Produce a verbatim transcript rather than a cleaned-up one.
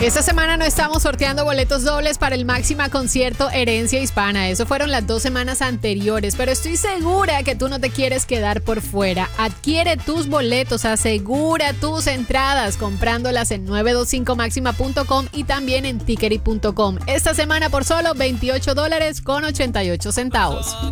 Esta semana no estamos sorteando boletos dobles para el Máxima Concierto Herencia Hispana. Eso fueron las dos semanas anteriores, pero estoy segura que tú no te quieres quedar por fuera. Adquiere tus boletos, asegura tus entradas comprándolas en nueve dos cinco máxima punto com y también en tickery punto com. Esta semana por solo veintiocho dólares con ochenta y ocho centavos.